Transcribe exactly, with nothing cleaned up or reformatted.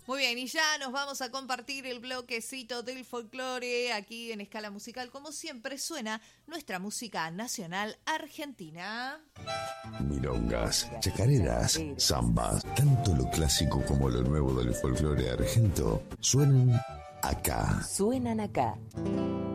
Muy bien, y ya nos vamos a compartir el bloquecito del folclore aquí en Escala Musical. Como siempre suena nuestra música nacional argentina. Milongas, chacareras, zambas, tanto lo clásico como lo nuevo del folclore argento suenan acá. Suenan acá.